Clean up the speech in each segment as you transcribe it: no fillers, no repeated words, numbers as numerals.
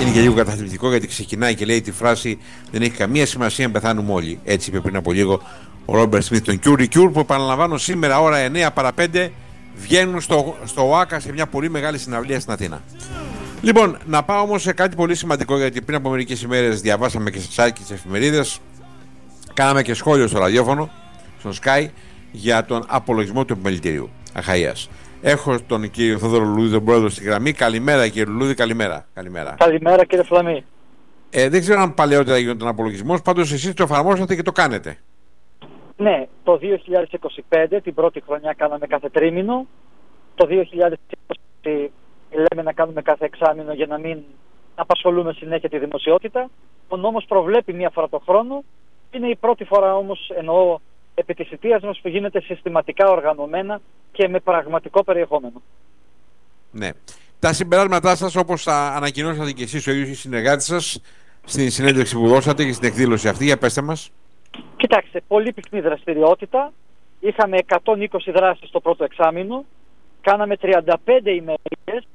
είναι και λίγο καταθλιπτικό, γιατί ξεκινάει και λέει τη φράση «Δεν έχει καμία σημασία αν πεθάνουμε όλοι». Έτσι είπε πριν από λίγο ο Ρόμπερτ Σμιθ. Τον Κιούρι Κιούρ, που επαναλαμβάνω σήμερα ώρα 9 παρα 5 βγαίνουν στο ΟΑΚΑ σε μια πολύ μεγάλη συναυλία στην Αθήνα. Λοιπόν, να πάω όμως σε κάτι πολύ σημαντικό, γιατί πριν από μερικές ημέρες διαβάσαμε και σε site και στις εφημερίδες, κάναμε και σχόλιο στο ραδιόφωνο, στον Sky, για τον απολογισμό του επιμελητηρίου Αχαΐας. Έχω τον κύριο Θόδωρο Λουλούδη, τον πρόεδρο, στη γραμμή. Καλημέρα κύριε Λουλούδη, καλημέρα. Καλημέρα κύριε Φλαμή. Δεν ξέρω αν παλαιότερα έγινε τον απολογισμό, πάντως εσείς το εφαρμόσατε και το κάνετε. Ναι, το 2025, την πρώτη χρονιά κάναμε κάθε τρίμηνο. Το 2020 λέμε να κάνουμε κάθε εξάμηνο για να μην απασχολούμε συνέχεια τη δημοσιότητα. Ο νόμος προβλέπει μία φορά το χρόνο. Είναι η πρώτη φορά όμως, εννοώ, επί της θητείας μας, που γίνεται συστηματικά, οργανωμένα και με πραγματικό περιεχόμενο. Ναι. Τα συμπεράσματά σας, όπως τα ανακοινώσατε και εσείς ο ίδιος οι συνεργάτες σας στην συνέντευξη που δώσατε και στην εκδήλωση αυτή, για πέστε μας. Κοιτάξτε, πολύ πυκνή δραστηριότητα. Είχαμε 120 δράσεις το πρώτο εξάμηνο. Κάναμε 35 ημέρες.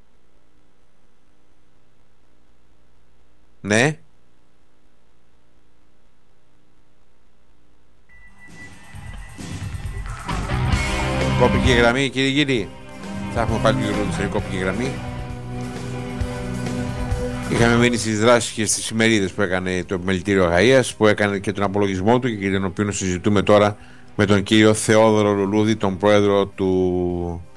Ναι. Κόπηκε η γραμμή, κύριε Γύρι. Θα έχουμε πάλι λίγο στην κόπηκε η γραμμή. Είχαμε μείνει στις δράσεις και στις ημερίδες που έκανε το επιμελητήριο Αχαΐας, που έκανε και τον απολογισμό του και τον οποίο συζητούμε τώρα με τον κύριο Θεόδωρο Λουλούδη, τον πρόεδρο του